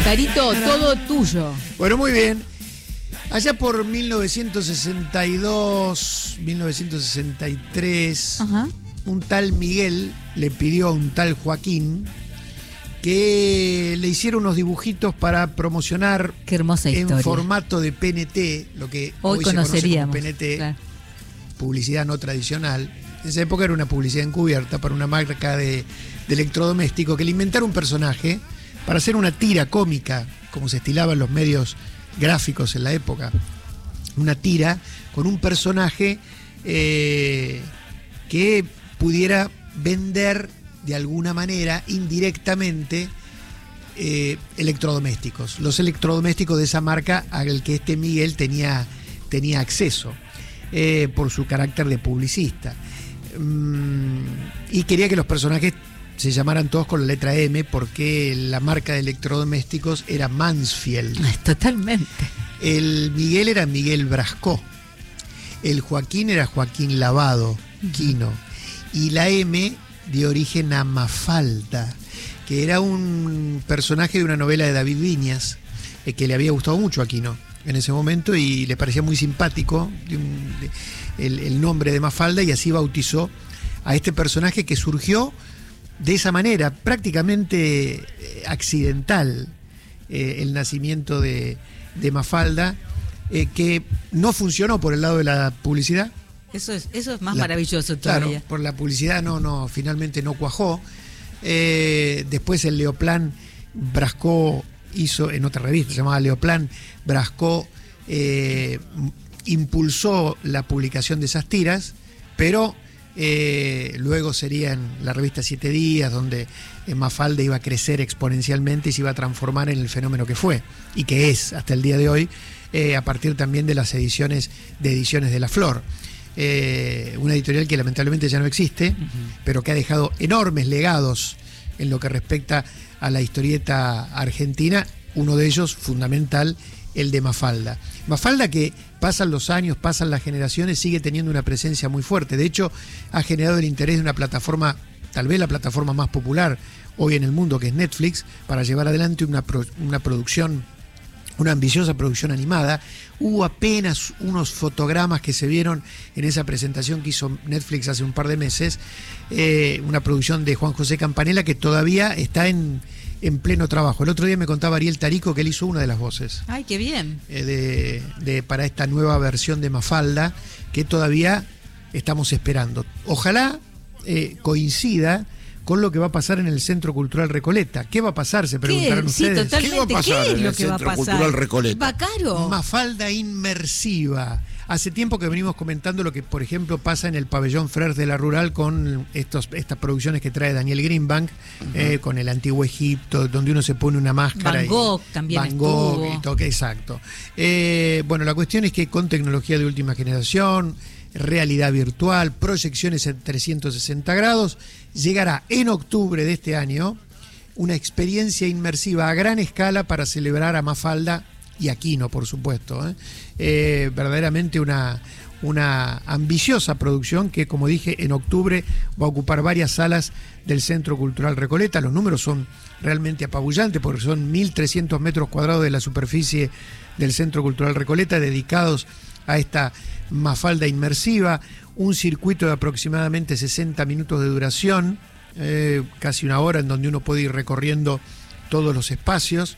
Carito, todo tuyo. Bueno, muy bien. Allá por 1962, 1963, Ajá. un tal Miguel le pidió a un tal Joaquín que le hiciera unos dibujitos para promocionar Qué hermosa historia. en formato de PNT, lo que Hoy hoy se conoce conoceríamos. como PNT, Claro. publicidad no tradicional. En esa época era una publicidad encubierta para una marca de electrodoméstico que le inventara un personaje para hacer una tira cómica, como se estilaba en los medios gráficos en la época. Una tira con un personaje que pudiera vender de alguna manera, indirectamente, electrodomésticos. Los electrodomésticos de esa marca al que este Miguel tenía acceso por su carácter de publicista. Y quería que los personajes se llamaran todos con la letra M porque la marca de electrodomésticos era Mansfield. Totalmente. El Miguel era Miguel Brascó. El Joaquín era Joaquín Lavado, Quino. Y la M de origen a Mafalda, que era un personaje de una novela de David Viñas, que le había gustado mucho a Quino en ese momento y le parecía muy simpático el nombre de Mafalda, y así bautizó a este personaje que surgió de esa manera, prácticamente accidental, el nacimiento de Mafalda, que no funcionó por el lado de la publicidad. Eso es más maravilloso todavía. Claro, por la publicidad finalmente no cuajó. Después el Leoplan Brascó hizo, en otra revista llamada Leoplan, Brascó impulsó la publicación de esas tiras, pero luego sería en la revista 7 Días, donde Mafalda iba a crecer exponencialmente y se iba a transformar en el fenómeno que fue, y que es hasta el día de hoy, a partir también de las ediciones de La Flor. Una editorial que lamentablemente ya no existe, pero que ha dejado enormes legados en lo que respecta a la historieta argentina, uno de ellos fundamental, el de Mafalda. Mafalda, que pasan los años, pasan las generaciones, sigue teniendo una presencia muy fuerte. De hecho, ha generado el interés de una plataforma, tal vez la plataforma más popular hoy en el mundo, que es Netflix, para llevar adelante una producción, una ambiciosa producción animada. Hubo apenas unos fotogramas que se vieron en esa presentación que hizo Netflix hace un par de meses, una producción de Juan José Campanella que todavía está en pleno trabajo. El otro día me contaba Ariel Tarico que él hizo una de las voces. ¡Ay, qué bien! Para esta nueva versión de Mafalda, que todavía estamos esperando. Ojalá coincida con lo que va a pasar en el Centro Cultural Recoleta. ¿Qué va a pasar? Se preguntaron ustedes. Sí, totalmente. ¿Qué va a pasar ¿Qué es en lo el que va a Centro pasar? Cultural Recoleta? ¿Va caro? Mafalda inmersiva. Hace tiempo que venimos comentando lo que, por ejemplo, pasa en el pabellón Frères de la Rural con estas producciones que trae Daniel Greenbank, con el Antiguo Egipto, donde uno se pone una máscara. Van Gogh también Van Gogh estuvo. y todo, exacto. Bueno, la cuestión es que con tecnología de última generación, realidad virtual, proyecciones en 360 grados, llegará en octubre de este año una experiencia inmersiva a gran escala para celebrar a Mafalda y a Quino, por supuesto. Verdaderamente una ambiciosa producción que, como dije, en octubre va a ocupar varias salas del Centro Cultural Recoleta. Los números son realmente apabullantes porque son 1.300 metros cuadrados de la superficie del Centro Cultural Recoleta dedicados a esta Mafalda inmersiva, un circuito de aproximadamente 60 minutos de duración, casi una hora, en donde uno puede ir recorriendo todos los espacios,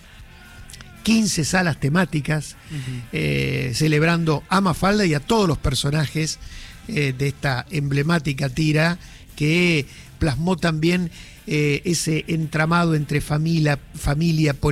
15 salas temáticas, celebrando a Mafalda y a todos los personajes de esta emblemática tira que plasmó también ese entramado entre familia,